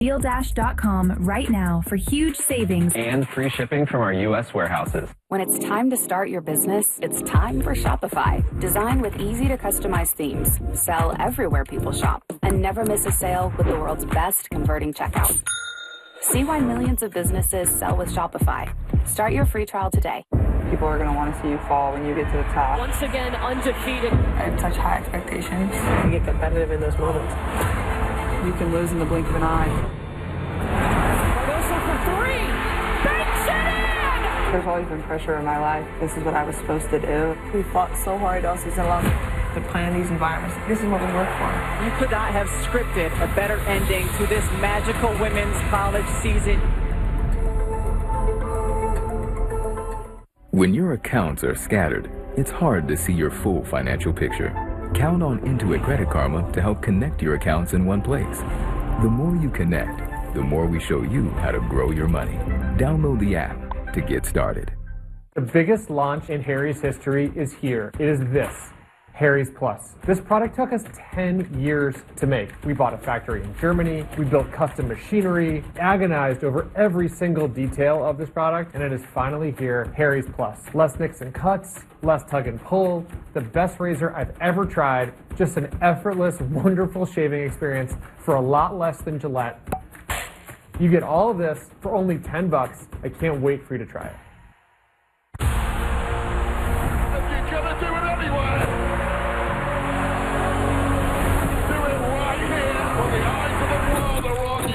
DealDash.com right now for huge savings and free shipping from our U.S. warehouses. When it's time to start your business, it's time for Shopify. Designed with easy to customize themes, sell everywhere people shop, and never miss a sale with the world's best converting checkout. See why millions of businesses sell with Shopify. Start your free trial today. People are going to want to see you fall when you get to the top. Once again, undefeated. I have such high expectations. You get competitive in those moments. You can lose in the blink of an eye. Barbosa for three. Banks it in! There's always been pressure in my life. This is what I was supposed to do. We fought so hard all season long To plan these environments. This is what we work for. You could not have scripted a better ending to this magical women's college season. When your accounts are scattered, it's hard to see your full financial picture. Count on Intuit Credit Karma to help connect your accounts in one place. The more you connect, the more we show you how to grow your money. Download the app to get started. The biggest launch in Harry's history is here. It is this. Harry's Plus. This product took us 10 years to make. We bought a factory in Germany, we built custom machinery, agonized over every single detail of this product, and it is finally here, Harry's Plus. Less nicks and cuts, less tug and pull, the best razor I've ever tried, just an effortless, wonderful shaving experience for a lot less than Gillette. You get all of this for only $10. I can't wait for you to try it. If you're gonna do it